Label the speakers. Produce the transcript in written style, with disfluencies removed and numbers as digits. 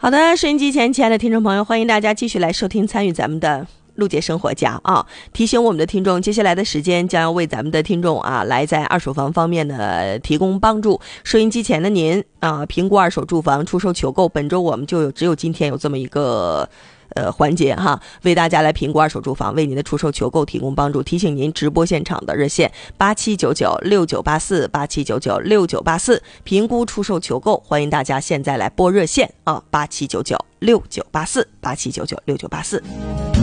Speaker 1: 好的，收音机前亲爱的听众朋友，欢迎大家继续来收听参与咱们的陆杰生活家啊！提醒我们的听众，接下来的时间将要为咱们的听众来在二手房方面呢提供帮助。收音机前的您评估二手住房出售求购，本周我们只有今天有这么一个环节哈，为大家来评估二手住房，为您的出售求购提供帮助。提醒您直播现场的热线87996984 87996984，评估出售求购，欢迎大家现在来拨热线87996984 87996984。